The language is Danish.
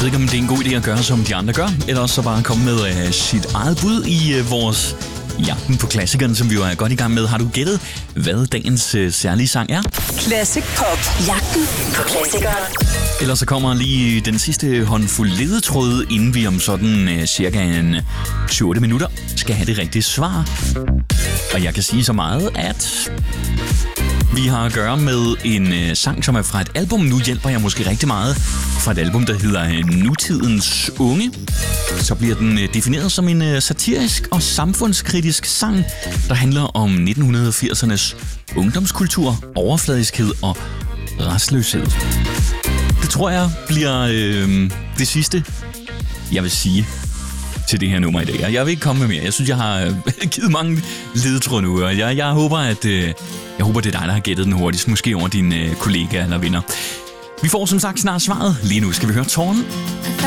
ved ikke, om det er en god idé at gøre, som de andre gør, eller også så bare komme med sit eget bud i vores jagten på klassikeren, som vi jo er godt i gang med. Har du gættet, hvad dagens særlige sang er? Classic Pop. Jagten på klassikeren. Ellers så kommer lige den sidste håndfuld ledetråde, inden vi om sådan cirka en 7-8 minutter skal have det rigtige svar. Og jeg kan sige så meget, at vi har at gøre med en sang, som er fra et album. Nu hjælper jeg måske rigtig meget. Fra et album, der hedder Nutidens Unge. Så bliver den defineret som en satirisk og samfundskritisk sang, der handler om 1980'ernes ungdomskultur, overfladiskhed og rastløshed. Det tror jeg bliver det sidste, jeg vil sige til det her nummer i dag. Jeg vil ikke komme med mere. Jeg synes, jeg har givet mange ledetråde nu, og jeg håber, at det er dig, der har gættet den hurtigst. Måske over dine kollegaer eller venner. Vi får som sagt snart svaret. Lige nu skal vi høre Tårn.